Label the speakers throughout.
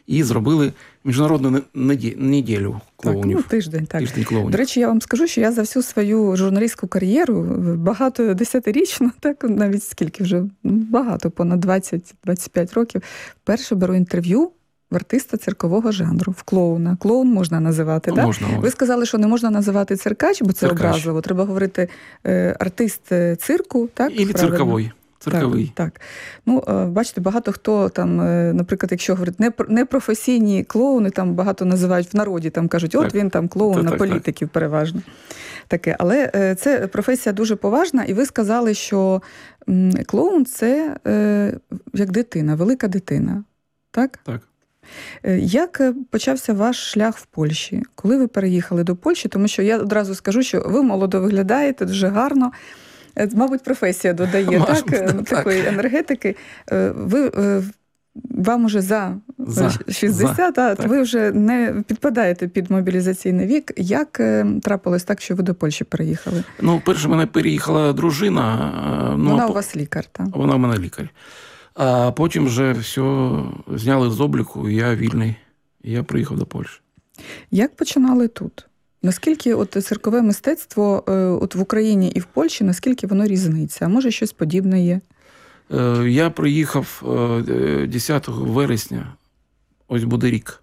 Speaker 1: і зробили міжнародну неділю клоунів.
Speaker 2: Так, тиждень, так.
Speaker 1: Тиждень клоунів.
Speaker 2: До речі, я вам скажу, що я за всю свою журналістську кар'єру, багато десятирічну, так, навіть скільки вже, багато, понад 20-25 років, вперше беру інтерв'ю в артиста циркового жанру, в клоуна. Клоун можна називати, так?
Speaker 1: Можна.
Speaker 2: Ви сказали, що не можна називати циркач, бо це образливо. Треба говорити артист цирку, так?
Speaker 1: Ілі цирковий. Цирковий.
Speaker 2: Так. Ну, бачите, багато хто там, наприклад, якщо говорить непрофесійні клоуни, там багато називають в народі, там кажуть, от він там клоун на політиків переважно. Таке. Але це професія дуже поважна, і ви сказали, що клоун – це як дитина, велика дитина. Так?
Speaker 1: Так.
Speaker 2: Як почався ваш шлях в Польщі? Коли ви переїхали до Польщі? Тому що я одразу скажу, що ви молодо виглядаєте, дуже гарно. Мабуть, професія додає такої енергетики. Вам уже за 60, ви вже не підпадаєте під мобілізаційний вік. Як трапилось так, що ви до Польщі переїхали?
Speaker 1: Ну, перше, в мене переїхала дружина.
Speaker 2: Вона у вас лікар, так?
Speaker 1: Вона в мене лікар. А потім вже все зняли з обліку, і я вільний. І я приїхав до Польщі.
Speaker 2: Як починали тут? Наскільки от циркове мистецтво от в Україні і в Польщі, наскільки воно різниця? А може щось подібне є?
Speaker 1: Я приїхав 10 вересня, ось буде рік,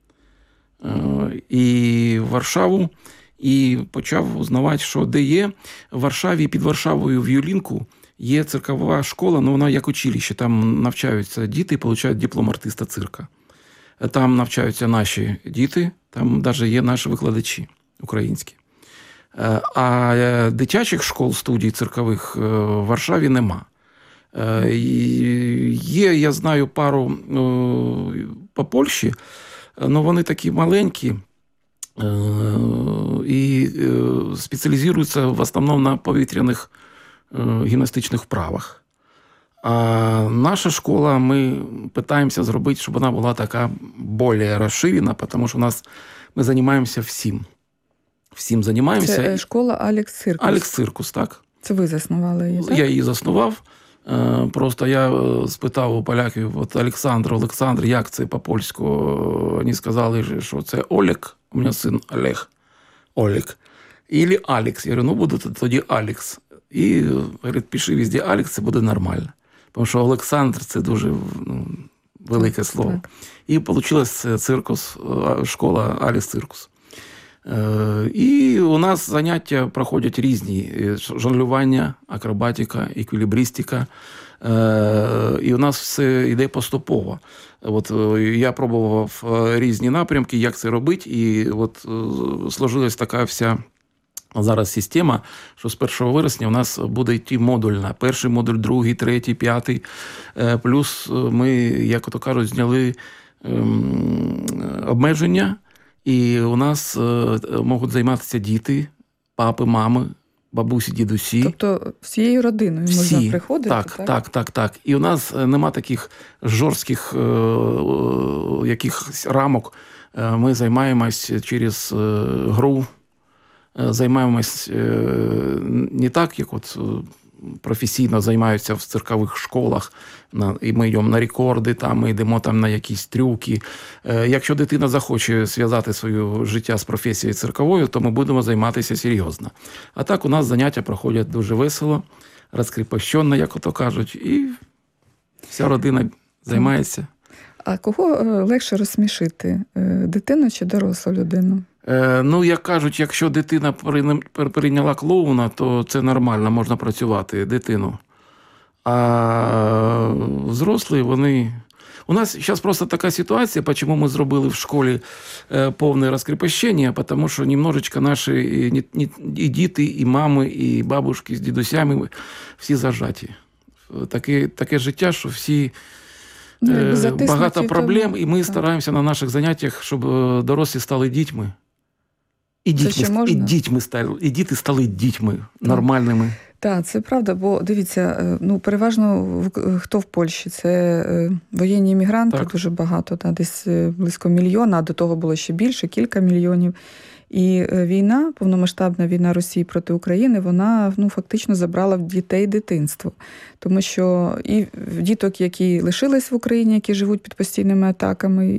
Speaker 1: і в Варшаву, і почав узнавати, що де є. В Варшаві, під Варшавою, в Юлінку, є циркова школа, але вона як училище, там навчаються діти і отримують диплом артиста цирка. Там навчаються наші діти, там навіть є наші викладачі українські. А дитячих школ, студій циркових в Варшаві нема. Є, я знаю, пару по Польщі, але вони такі маленькі і спеціалізуються в основному на повітряних гімнастичних вправах. А наша школа, ми намагаємося зробити, щоб вона була така більш розширена, тому що ми займаємося всім. Всім займаємося.
Speaker 2: Це школа Алекс Циркус.
Speaker 1: Алекс Циркус, так.
Speaker 2: Це ви заснували її, так?
Speaker 1: Я її заснував. Просто я спитав у поляків, от Олександр, як це по-польську? Вони сказали, що це Олег, у мене син Олег. Ілі Алекс. Я говорю, буде тоді Алекс. І, говорить, пиши везде Алекс, це буде нормально. Тому що Олександр – це дуже велике слово. Так. І вийшла циркус, школа Алекс Циркус. І у нас заняття проходять різні. Жонглювання, акробатика, еквілібристика. І у нас все йде поступово. От я пробував різні напрямки, як це робити. І от сложилась така вся зараз система, що з 1 вересня у нас буде йти модульна. Перший модуль, другий, третій, п'ятий. Плюс ми, як то кажуть, зняли обмеження. І у нас можуть займатися діти, папи, мами, бабусі, дідусі.
Speaker 2: Тобто всією родиною можна приходити?
Speaker 1: Так. І у нас нема таких жорстких якихось рамок. Ми займаємось через гру, займаємось не так, як от професійно займаються в циркових школах, і ми йдемо на рекорди, ми йдемо там на якісь трюки. Якщо дитина захоче зв'язати своє життя з професією цирковою, то ми будемо займатися серйозно. А так у нас заняття проходять дуже весело, розкріпощено, як ото кажуть, і вся родина займається.
Speaker 2: А кого легше розсмішити? Дитину чи дорослу людину?
Speaker 1: Ну, як кажуть, якщо дитина прийняла клоуна, то це нормально, можна працювати дитину. А взрослі, вони... У нас зараз просто така ситуація, чому ми зробили в школі повне розкріпощення, тому що немножечко наші і діти, і мами, і бабушки з дідусями всі зажаті. Таке життя, що всі... багато проблем, і ми стараємося на наших заняттях, щоб дорослі стали дітьми. І діти стали дітьми нормальними.
Speaker 2: Так, це правда, бо дивіться, переважно хто в Польщі? Це воєнні іммігранти, дуже багато, десь близько мільйона, а до того було ще більше, кілька мільйонів. І війна, повномасштабна війна Росії проти України, вона фактично забрала в дітей дитинство. Тому що і в діток, які лишились в Україні, які живуть під постійними атаками,